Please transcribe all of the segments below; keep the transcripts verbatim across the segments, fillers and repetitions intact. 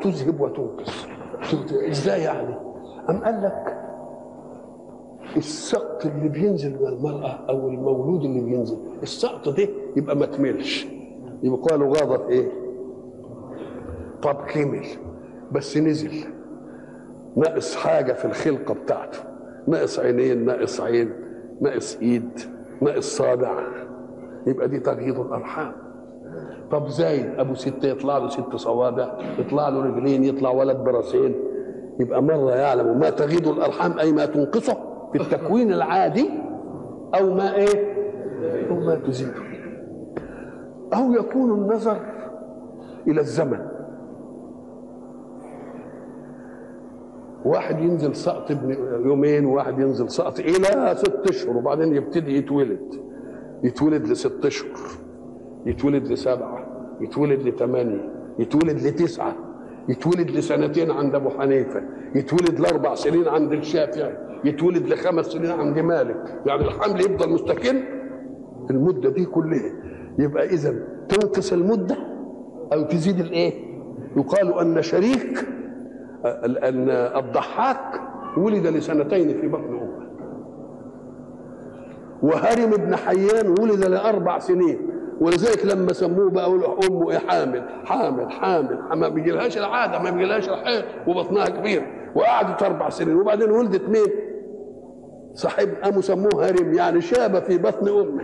تذهب وتنقص. ازاي يعني؟ أم قال لك السقط اللي بينزل من المرأة أو المولود اللي بينزل، السقط ده يبقى ما كملش، يبقى قالوا غاضت إيه؟ طب كمل بس نزل، ناقص حاجة في الخلقة بتاعته، ناقص عينين، ناقص عين، ناقص إيد، ناقص صابع، يبقى دي تغييض الأرحام. طب زايد أبو ستة يطلع له ست صوابع، يطلع له رجلين، يطلع ولد براسين، يبقى مرة يعلم ما تغيض الأرحام أي ما تنقصه في التكوين العادي، أو ما إيه؟ أو ما تزيده. أو يكون النظر إلى الزمن، واحد ينزل سقط ابن يومين، وواحد ينزل سقط إلى ست أشهر، وبعدين يبتدي يتولد، يتولد لست أشهر، يتولد لسبعة، يتولد لثمانية، يتولد لتسعة، يتولد لسنتين عند أبو حنيفة، يتولد لأربع سنين عند الشافعي، يتولد لخمس سنين عند مالك. يعني الحمل يفضل مستكن المدة دي كلها. يبقى إذا تنقص المدة أو تزيد الإيه؟ يقال أن شريك أن الضحاك ولد لسنتين في بطن أمه، وهرم بن حيان ولد لأربع سنين، ولذلك لما سموه بقى يقولوا امه ايه؟ حامل حامل حامل، ما بيجيلهاش العاده، ما بيجيلهاش الحيض، وبطنها كبير، وقعدت اربع سنين، وبعدين ولدت مين؟ صاحب قاموا سموه هرم، يعني شاب في بطن امه.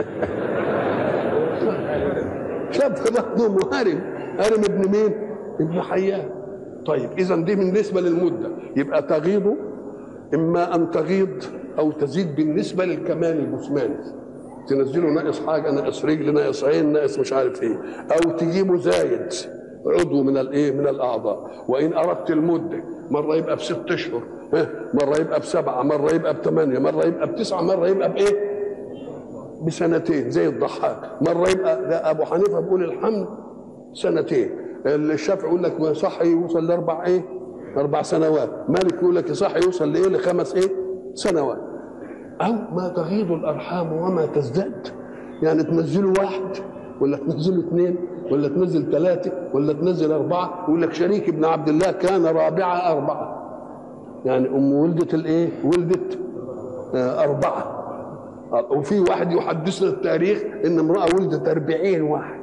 شاب في بطن امه، هرم. هرم ابن مين؟ ابن حيان. طيب اذا دي بالنسبه للمده، يبقى تغيض اما ان تغيض او تزيد بالنسبه للكمال الجسماني، تنزله ناقص حاجه، ناقص رجل، ناقص عين، ناقص مش عارف ايه، او تجيبه زايد عضو من الايه؟ من الاعضاء. وان اردت المده مره يبقى بست اشهر، مره يبقى بسبعه، مره يبقى بثمانيه، مره يبقى بتسعه، مره يبقى بايه؟ بسنتين زي الضحاك. مره يبقى ابو حنيفه بيقول الحمل سنتين، الشافعي يقول لك صح يوصل لاربع ايه؟ اربع سنوات، مالك يقول لك صح يوصل لايه؟ لخمس ايه؟ سنوات. أو ما تغيض الأرحام وما تزداد، يعني تنزلوا واحد ولا تنزلوا اثنين ولا تنزل ثلاثة ولا تنزل أربعة. يقول لك شريك ابن عبد الله كان رابعة أربعة، يعني أم ولدت الإيه؟ ولدت آه أربعة. وفي واحد يحدثنا التاريخ إن امرأة ولدت أربعين واحد،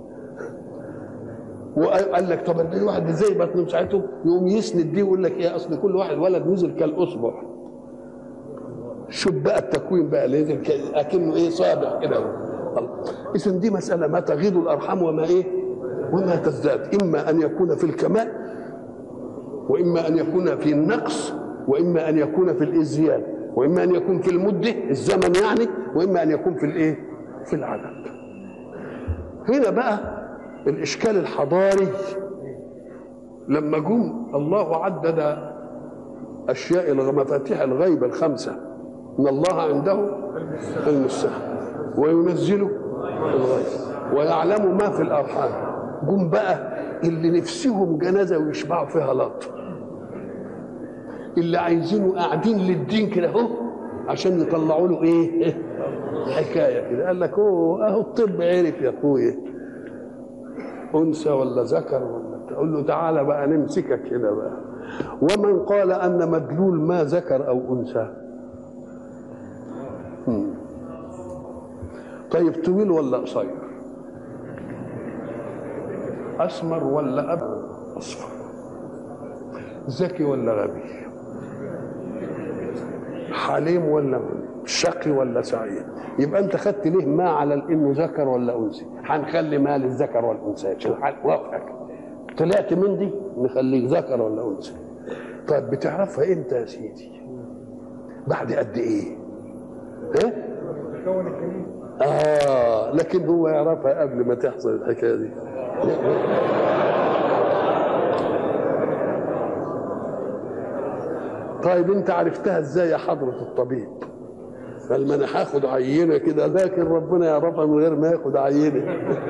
وقال لك طب أربعين واحد إزاي بطن مساعدته؟ يقوم يسند دي ويقول لك إيه؟ أصل كل واحد ولد نزل كالأصبع. شوف بقى التكوين بقى اللي نزل اكنه ايه؟ صابع كده. اذا دي مساله ما تغيض الارحام وما ايه؟ وما تزداد، اما ان يكون في الكمال، واما ان يكون في النقص، واما ان يكون في الازياد، واما ان يكون في المده الزمن يعني، واما ان يكون في الايه؟ في العدد. هنا بقى الاشكال الحضاري لما جم الله عدد اشياء مفاتيح الغيب الخمسه، ان الله عنده علم الساعه وينزل الغيث ويعلم ما في الارحام. جم بقى اللي نفسهم جنازه ويشبعوا فيها لط، اللي عايزينه قاعدين للدين كده اهو عشان يطلعوا له ايه؟ حكايه كده. قال لك اوه اهو الطب عرف يا اخويا انثى ولا ذكر، ولا تقول له تعالى بقى نمسكك كده بقى. ومن قال ان مدلول ما ذكر او انثى. طيب طويل ولا قصير؟ اسمر ولا ابيض؟ اصفر. ذكي ولا غبي؟ حليم ولا شقي ولا سعيد؟ يبقى انت خدت ليه ما على انه ذكر ولا انثى؟ هنخلي ما للذكر والانثى عشان وافقك. طلعت من دي نخليك ذكر ولا انثى. طيب بتعرفها امتى يا سيدي؟ بعد قد ايه؟ ها؟ اه لكن هو يعرفها قبل ما تحصل الحكايه دي. طيب انت عرفتها ازاي يا حضرة الطبيب؟ قال ما انا هاخد عينه كده، لكن ربنا يعرفها من غير ما ياخد عينه.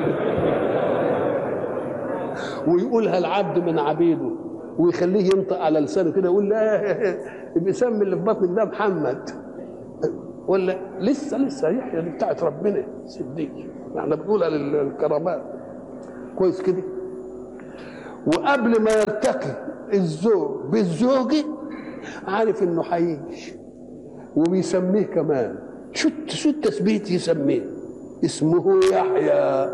ويقولها العبد من عبيده ويخليه ينطق على لسانه كده يقول لا بيسمي اللي في بطنك ده محمد، ولا لسه لسه يحيى دي بتاعت ربنا صديق، احنا بنقولها للكرامات كويس كده. وقبل ما يلتقي الزوج بالزوجة عارف انه هيجي، وبيسميه كمان شو شو التثبيت يسميه؟ اسمه يحيى.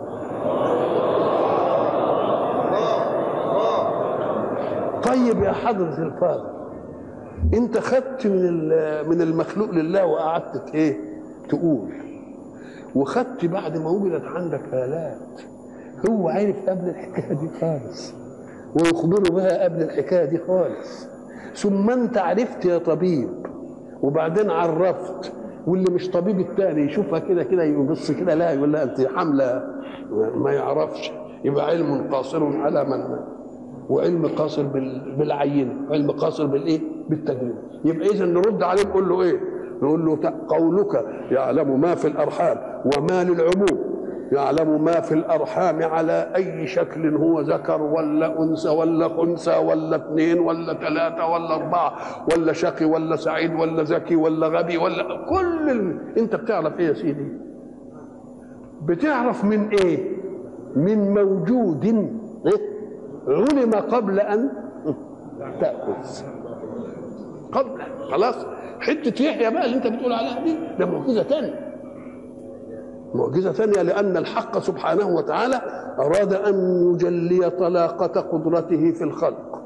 طيب يا حضرة الفاضل، انت خدت من من المخلوق لله وقعدت ايه تقول، وخدت بعد ما وجدت عندك آلات. هو عارف قبل الحكايه دي خالص، ويخبره بها قبل الحكايه دي خالص، ثم انت عرفت يا طبيب وبعدين عرفت، واللي مش طبيب التاني يشوفها كده كده يبص كده لا يقول لها انت حامله، ما يعرفش. يبقى علم قاصر على من، وعلم قاصر بالعينه، علم قاصر بالايه؟ بالتجربه. يبقى اذا نرد عليه نقول له ايه؟ نقول له قولك يعلم ما في الارحام وما للعموم، يعلم ما في الارحام على اي شكل هو، ذكر ولا انثى ولا خنثى ولا اثنين ولا ثلاثه ولا اربعه ولا شقي ولا سعيد ولا ذكي ولا غبي ولا كل ال... انت بتعرف ايه يا سيدي؟ بتعرف من ايه؟ من موجود إيه؟ علم قبل ان تاخذ، قبل خلاص. حته يحيى بقى اللي انت بتقول عليها دي ده معجزه ثانيه، معجزه ثانيه، لان الحق سبحانه وتعالى اراد ان يجلي طلاقه قدرته في الخلق،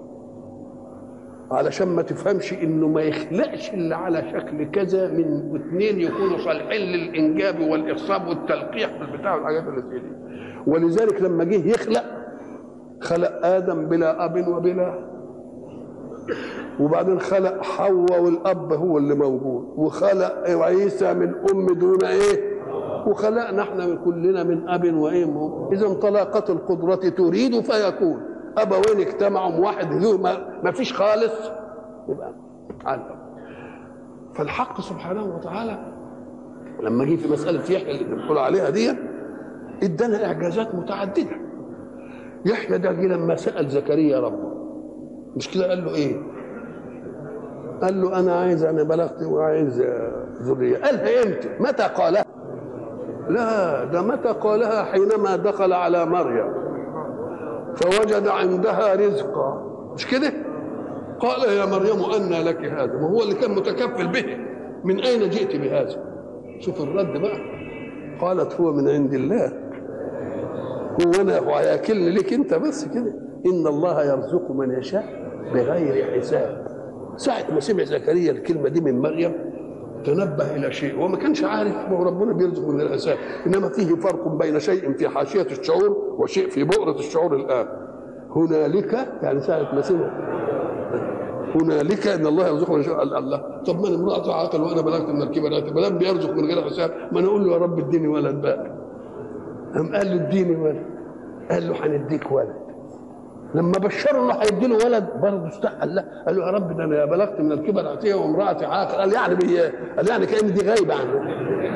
علشان ما تفهمش انه ما يخلقش الا على شكل كذا من اثنين يكونوا صالحين للانجاب والاخصاب والتلقيح بالبتاع والحاجات اللي زي دي. ولذلك لما جه يخلق خلق ادم بلا اب وبلا، وبعدين خلق حواء والاب هو اللي موجود، وخلق عيسى من ام دون ايه، وخلقنا احنا كلنا من اب وايه. اذا طلاقه القدره تريد فيكون، ابوين اجتمعوا واحد له ما فيش خالص يبقى علم. فالحق سبحانه وتعالى لما جه في مساله يحيى اللي بنقول عليها دي ادانا اعجازات متعدده. يحيى ده جه لما سال زكريا ربه، مش كده قال له ايه؟ قال له انا عايز، انا بلغت وعايز ذريه. قالها امتى؟ متى قالها؟ لا ده متى قالها حينما دخل على مريم فوجد عندها رزقا، مش كده؟ قال يا مريم أنى لك هذا، ما هو اللي كان متكفل به، من أين جئت بهذا؟ شوف الرد بقى، قالت هو من عند الله، هو أنا وهياكلني لك أنت بس كده، إن الله يرزق من يشاء بغير حساب. ساعة ما سمع زكريا الكلمة دي من مريم تنبه إلى شيء، وما كانش عارف ما هو ربنا بيرزق من الحساب، إنما فيه فرق بين شيء في حاشية الشعور وشيء في بؤرة الشعور الآن. هنالك يعني ساعة ما سمع هنالك ان الله يرزق من يشاء، قال الله طب ما انا امرأة عاقل وانا بلغت من الكبر، ما دام بيرزق من غير حساب ما انا اقول له يا رب اديني ولد بقى. قام قال له اديني ولد، قال له هنديك ولد. لما بشره انه هيدي له ولد برضه استحى له، قال له يا رب ده انا بلغت من الكبر عتيه وامرأتي عاقل، قال يعني بي... قال يعني كأن دي غايبه عنه.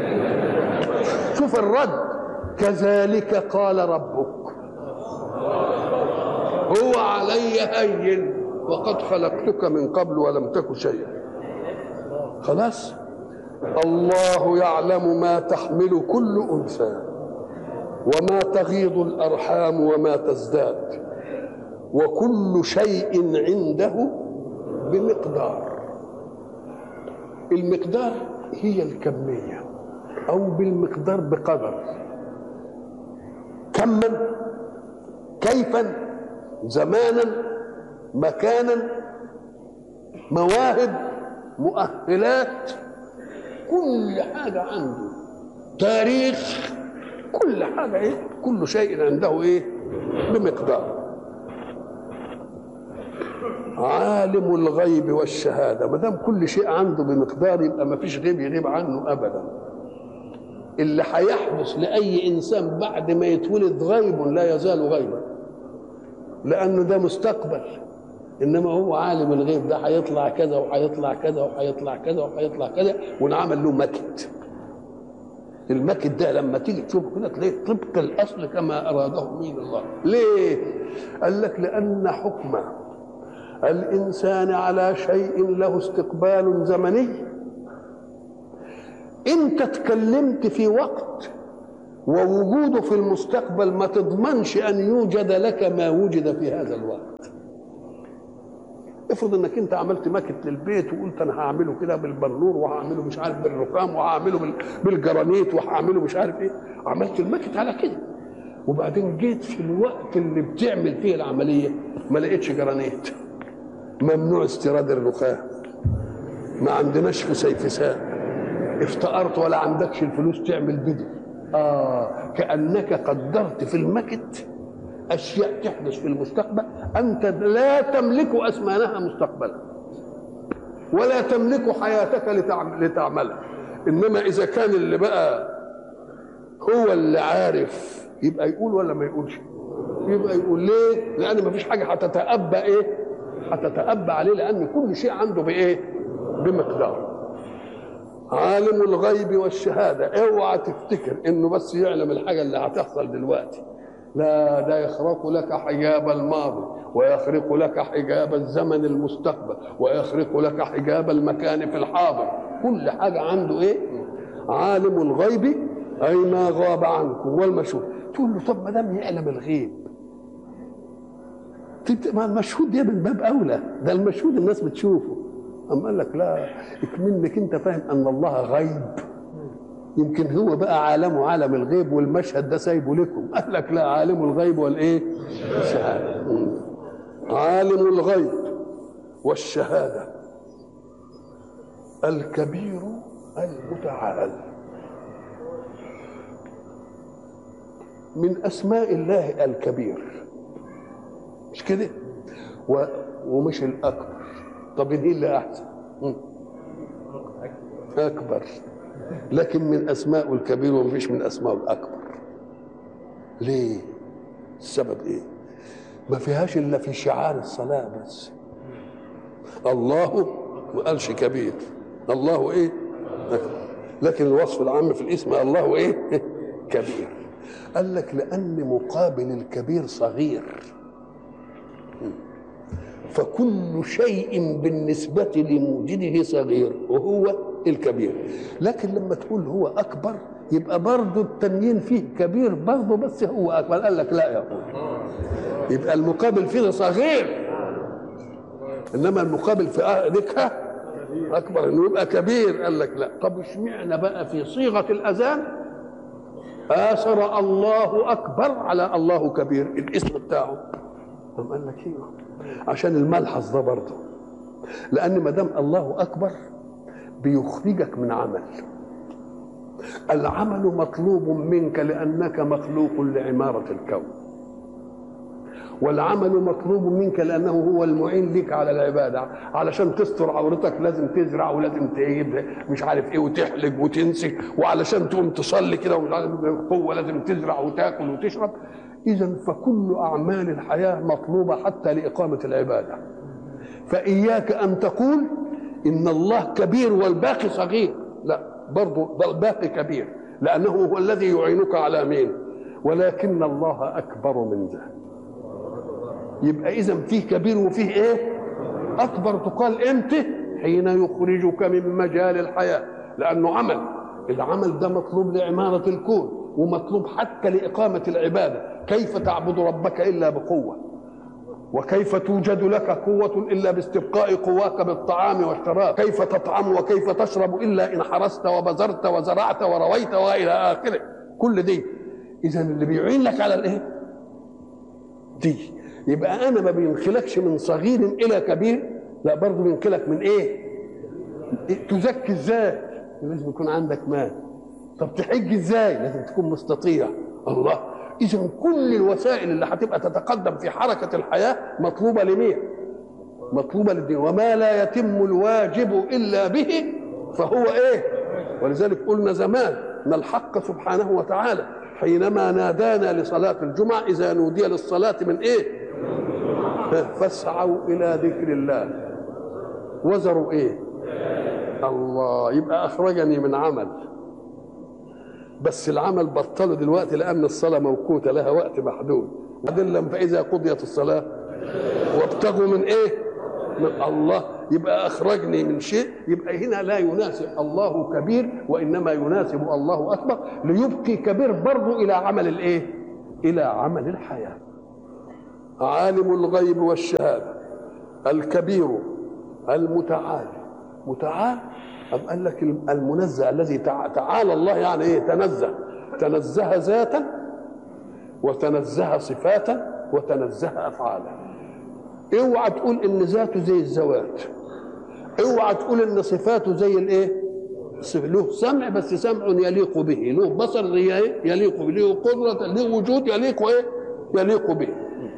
شوف الرد، كذلك قال ربك هو علي هين وقد خلقتك من قبل ولم تك شيئا. خلاص، الله يعلم ما تحمل كل انثى وما تغيض الارحام وما تزداد وكل شيء عنده بمقدار. المقدار هي الكميه او بالمقدار بقدر، كما كيفا زمانا مكانا مواهب مؤهلات، كل حاجة عنده، تاريخ، كل حاجة ايه، كل شيء عنده ايه بمقدار. عالم الغيب والشهادة، ما دام كل شيء عنده بمقدار يبقى ما فيش غيب يغيب عنه ابدا. اللي هيحدث لأي إنسان بعد ما يتولد غيب لا يزال غيبا، لأنه ده مستقبل، إنما هو عالم الغيب، ده هيطلع كذا وهيطلع كذا وهيطلع كذا وهيطلع كذا، ونعمل له مكت. المكت ده لما تيجي تشوفه كده تلاقيه طبق الأصل كما أراده من الله. ليه؟ قال لك لأن حكم الإنسان على شيء له استقبال زمني. أنت تكلمت في وقت ووجوده في المستقبل ما تضمنش ان يوجد لك ما وجد في هذا الوقت. افرض انك انت عملت ماكت للبيت وقلت انا هعمله كده بالبنور وهعمله مش عارف بالرخام وهعمله بالجرانيت وهعمله مش عارف ايه، عملت الماكت على كده، وبعدين جيت في الوقت اللي بتعمل فيه العمليه ما لقيتش جرانيت، ممنوع استيراد الرخام، ما عندناش في سيفساء، افتقرت ولا عندكش الفلوس تعمل بدل. اه كانك قدرت في الماكت اشياء تحدث في المستقبل انت لا تملك اثمانها مستقبلا ولا تملك حياتك لتعملها. انما اذا كان اللي بقى هو اللي عارف يبقى يقول ولا ما يقولش؟ يبقى يقول. ليه؟ لان ما فيش حاجه هتتأبى ايه؟ هتتأبى عليه، لان كل شيء عنده بايه؟ بمقدار. عالم الغيب والشهاده، اوعى تفتكر انه بس يعلم الحاجه اللي هتحصل دلوقتي، لا، ده يخرق لك حجاب الماضي ويخرق لك حجاب الزمن المستقبل ويخرق لك حجاب المكان في الحاضر، كل حاجه عنده ايه؟ عالم الغيب اي ما غاب عنكم والمشهود. تقول له طب ما دام يعلم الغيب، ما المشهود ده من باب اولى، ده المشهود الناس بتشوفه. أم قال لك لا، اكمنك انت فاهم ان الله غيب، يمكن هو بقى عالمه عالم الغيب والمشهد ده سايبه لكم. قال لك لا، عالم الغيب والايه؟ الشهاده. عالم الغيب والشهاده الكبير المتعال. من اسماء الله الكبير، مش كده؟ و... ومش الاكبر. طب ايه اللي احسن؟ اكبر، لكن من اسماء الكبير ومفيش من اسماء الاكبر. ليه؟ السبب ايه؟ ما فيهاش الا في شعار الصلاه بس. الله ما قالش كبير، الله ايه؟ أكبر. لكن الوصف العام في الاسم الله ايه؟ كبير. قال لك لان مقابل الكبير صغير، فكل شيء بالنسبة لموجده صغير وهو الكبير. لكن لما تقول هو أكبر يبقى برضه التنين فيه كبير برضه، بس هو أكبر. قال لك لا يا أخوي، يبقى المقابل فيه صغير، إنما المقابل في ذكها أكبر، إنه يبقى كبير. قال لك لا. طب اشمعنى بقى في صيغة الأذان آثر الله أكبر على الله كبير الاسم بتاعه؟ طب قال لك ايوه، عشان الملحظ ده برضه، لان ما دام الله اكبر بيخرجك من عمل. العمل مطلوب منك لانك مخلوق لعماره الكون، والعمل مطلوب منك لانه هو المعين لك على العباده. علشان تستر عورتك لازم تزرع ولازم تجيب مش عارف ايه وتحلق وتنسك، وعلشان تقوم تصلي كده ومش عارف قوه لازم تزرع وتاكل وتشرب. إذن فكل أعمال الحياة مطلوبة حتى لإقامة العبادة. فإياك أن تقول إن الله كبير والباقي صغير، لا، برضو الباقي كبير لأنه هو الذي يعينك على مين؟ ولكن الله أكبر من ذلك. يبقى إذن فيه كبير وفيه إيه؟ أكبر. تقال إمتى؟ حين يخرجك من مجال الحياة، لأنه عمل. العمل ده مطلوب لعمارة الكون ومطلوب حتى لإقامة العبادة. كيف تعبد ربك إلا بقوة؟ وكيف توجد لك قوة إلا باستبقاء قواك بالطعام والشراب؟ كيف تطعم وكيف تشرب إلا إن حرست وبذرت وزرعت ورويت وإلى آخره؟ كل دي. إذا اللي بيعين لك على الإيه؟ دي. يبقى أنا ما بينخلكش من صغير إلى كبير، لا، برضه بينخلك من إيه؟ تزكي إزاي؟ لازم يكون عندك مال. طب تحج إزاي؟ لازم تكون مستطيع. الله. إذن كل الوسائل اللي هتبقى تتقدم في حركة الحياة مطلوبة لمين؟ مطلوبة للدين. وما لا يتم الواجب إلا به فهو إيه؟ ولذلك قلنا زمان أن الحق سبحانه وتعالى حينما نادانا لصلاة الجمعة إذا نودي للصلاة من إيه؟ فاسعوا إلى ذكر الله وذروا إيه؟ الله. يبقى أخرجني من عمل، بس العمل بطله دلوقتي لأن الصلاة موقوتة لها وقت محدود. وبعدين فإذا قضيت الصلاة وابتغوا من إيه؟ من الله. يبقى اخرجني من شيء، يبقى هنا لا يناسب الله كبير وانما يناسب الله اكبر، ليبقي كبير برضه الى عمل الايه؟ الى عمل الحياه. عالم الغيب والشهاده الكبير المتعال. متعال أم قال لك المنزه الذي تعالى الله، يعني ايه؟ تنزه، تنزه ذاتا وتنزه صفاتا وتنزه افعالا. اوعى تقول ان ذاته زي الذوات، اوعى تقول ان صفاته زي الايه؟ له سمع بس سمع يليق به، له بصر يليق به، له قدره، له وجود يليق ايه؟ يليق به.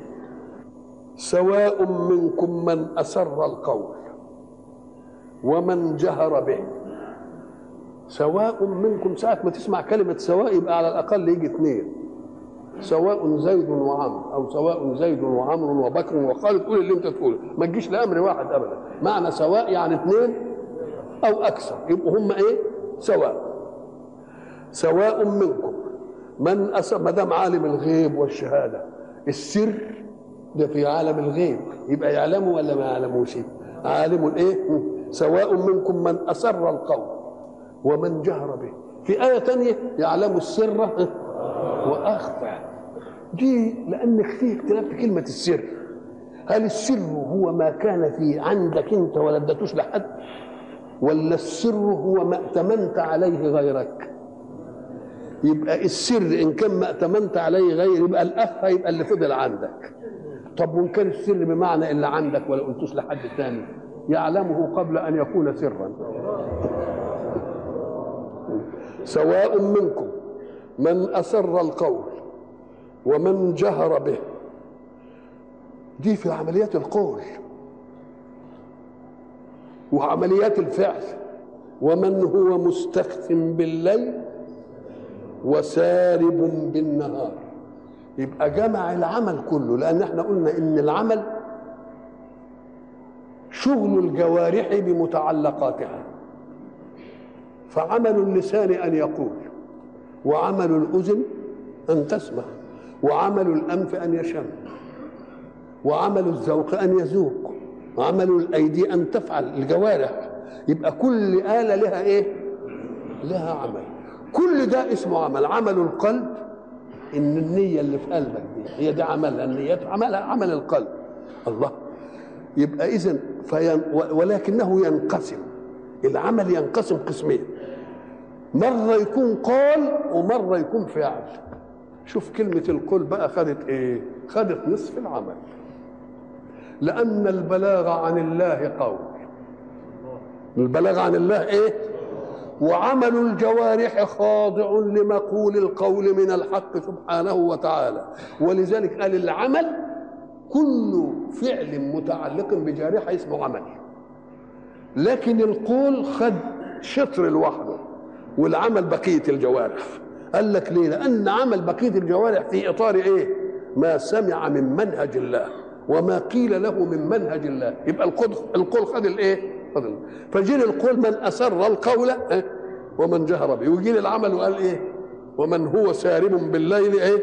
سواء منكم من اسر القول ومن جهر به. سواء منكم، ساعة ما تسمع كلمة سواء يبقى على الأقل يجي اثنين، سواء زيد وعمرو، أو سواء زيد وعمرو وبكر وخالد، قول اللي أنت تقوله، ما تجيش لأمر واحد أبدا. معنى سواء يعني اثنين أو أكثر، يبقوا هم إيه؟ سواء. سواء منكم من أسر، ما دام عالم الغيب والشهادة، السر ده في عالم الغيب يبقى يعلمه ولا ما يعلموش؟ عالم الإيه؟ سواء منكم من أسر القول ومن جهر به. في آية تانية يعلم السر وأخفى. دي لأن فيه اختلاف في كلمة السر. هل السر هو ما كان في عندك أنت ولا اديتوش لحد، ولا السر هو ما ائتمنت عليه غيرك؟ يبقى السر إن كان ما ائتمنت عليه غير يبقى الأخفى، يبقى اللي فضل عندك. طب وإن كان السر بمعنى اللي عندك ولا قلتوش لحد تاني، يعلمه قبل أن يكون سرا. سواء منكم من أسر القول ومن جهر به. دي في عمليات القول وعمليات الفعل. ومن هو مستخف بالليل وسارب بالنهار. يبقى جمع العمل كله، لأن احنا قلنا إن العمل شغل الجوارح بمتعلقاتها. فعمل اللسان أن يقول، وعمل الأذن أن تسمع، وعمل الأنف أن يشم، وعمل الذوق أن يذوق، وعمل الأيدي أن تفعل، الجوارح. يبقى كل آلة لها إيه؟ لها عمل. كل ده اسمه عمل. عمل القلب إن النية اللي في قلبك دي هي دي عملها، النية عملها عمل القلب. الله. يبقى إذن فين... ولكنه ينقسم، العمل ينقسم قسمين، مرة يكون قول ومرة يكون فعل. شوف كلمة القول بقى خدت ايه؟ خدت نصف العمل، لأن البلاغ عن الله قول. البلاغ عن الله ايه؟ وعمل الجوارح خاضع لمقول القول من الحق سبحانه وتعالى. ولذلك قال العمل كل فعل متعلق بجارحة اسمه عمل. لكن القول خد شطر لوحده والعمل بقية الجوارح. قال لك ليه؟ لأن عمل بقية الجوارح في إطار إيه؟ ما سمع من منهج الله وما قيل له من منهج الله. يبقى القول القول خد الإيه؟ خد. فجيل القول من أسر القول ومن جهر به، ويجي العمل وقال إيه؟ ومن هو سارب بالليل إيه؟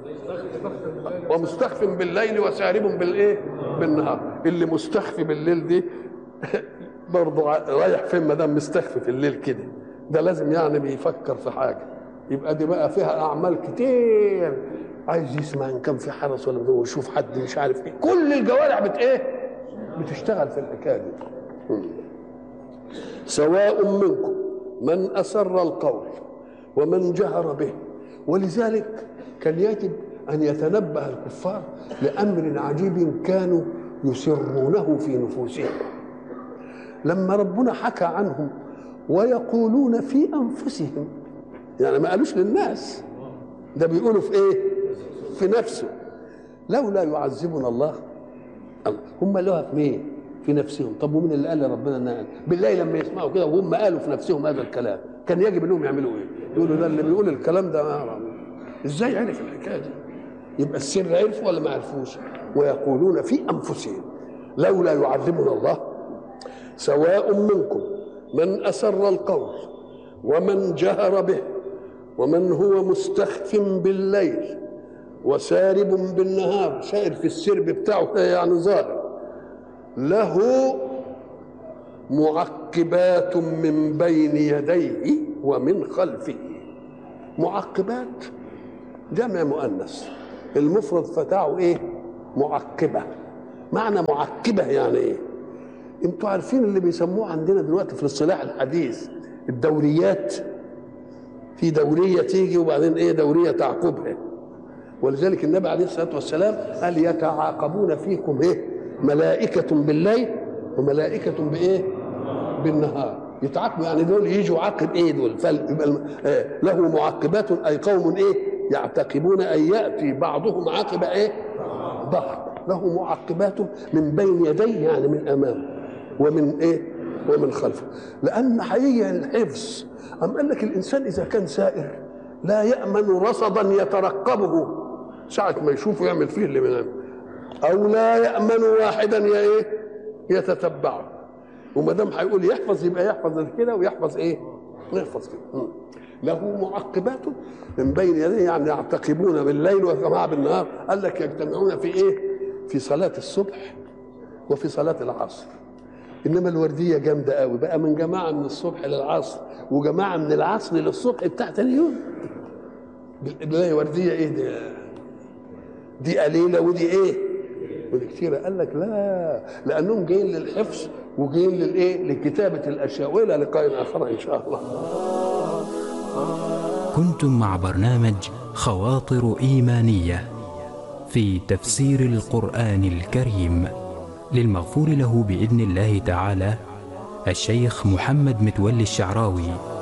ومستخف بالليل وسارب بالإيه؟ بالنهار. اللي مستخفي بالليل دي برضه رايح فين ما دام مستخفي في الليل كده؟ ده لازم يعني بيفكر في حاجه. يبقى دي بقى فيها اعمال كتير، عايز يسمع ان كان في حرس ولا بدو يشوف حد مش عارف ايه. كل الجوارح بت ايه؟ بتشتغل في الحكايه دي. سواء منكم من اسر القول ومن جهر به. ولذلك كان يجب ان يتنبه الكفار لامر عجيب كانوا يسرونه في نفوسهم. لما ربنا حكى عنهم ويقولون في أنفسهم، يعني ما قالوش للناس، ده بيقولوا في إيه؟ في نفسه. لولا يعذبنا الله، هم قالوها في مين؟ في نفسهم. طب ومين اللي قال لربنا إنها بالله لما يسمعوا كده وهم قالوا في نفسهم هذا الكلام كان يجب إنهم يعملوا إيه؟ يقولوا ده اللي بيقول الكلام ده إزاي عرف الحكاية دي؟ يبقى السر عرفوا ولا ما عرفوش؟ ويقولون في أنفسهم لولا يعذبنا الله. سواء منكم من أسر القول ومن جهر به ومن هو مستخف بالليل وسارب بالنهار. سائر في السرب بتاعه يعني ظاهر. له معقبات من بين يديه ومن خلفه. معقبات جمع مؤنث، المفرد فتاعه ايه؟ معقبة. معنى معقبة يعني ايه؟ انتوا عارفين اللي بيسموه عندنا دلوقتي في الاصطلاح الحديث الدوريات، في دورية تيجي وبعدين ايه؟ دورية تعقبها. ولذلك النبي عليه الصلاة والسلام قال يتعاقبون فيكم ايه؟ ملائكة بالليل وملائكة بايه؟ بالنهار. يتعاقبوا يعني دول يجوا عقب ايه دول؟ فيبقى له معقبات اي قوم ايه؟ يعتقبون ان ياتي بعضهم عقب ايه؟ ظهر. له معقبات من بين يديه يعني من امامه ومن ايه؟ ومن خلفه. لان حقيقه الحفظ أم قال لك الانسان اذا كان سائر لا يامن رصدا يترقبه ساعه ما يشوفه يعمل فيه اللي من او لا يامن واحدا يا ايه؟ يتتبعه. وما دام هيقول يحفظ يبقى يحفظ كده ويحفظ ايه؟ يحفظ كده. له معقبات من بين يديه يعني يعتقبون بالليل وجماعه بالنهار. قال لك يجتمعون في ايه؟ في صلاه الصبح وفي صلاه العصر. انما الورديه جامده قوي بقى، من جماعه من الصبح للعصر وجماعه من العصر للصبح بتاع تاني يوم. بالله ورديه ايه دي؟ دي قليله ودي ايه؟ ودي كتيره. قال لك لا، لانهم جايين للحفظ وجايين للايه؟ لكتابه الاشياء. والى لقاء اخر ان شاء الله. كنتم مع برنامج خواطر ايمانيه في تفسير القرآن الكريم للمغفور له بإذن الله تعالى الشيخ محمد متولي الشعراوي.